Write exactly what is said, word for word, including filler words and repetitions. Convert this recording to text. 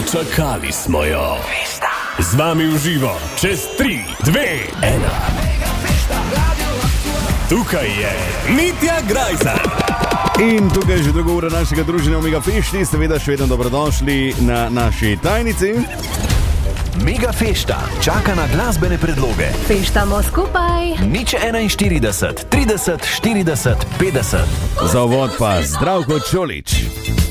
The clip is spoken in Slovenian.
Dočakali smo jo. Z vami v živo, čez tri, dve, ena. Tukaj je Mitja Grajsar. In tukaj je že druga ura našega druženja v Megafešti. Seveda še vedno dobrodošli na naši tajnici. Megafešta čaka na glasbene predloge. Feštamo skupaj. Nič enainštirideset, trideset, štirideset, petdeset. Za uvod pa Zdravko Čolić.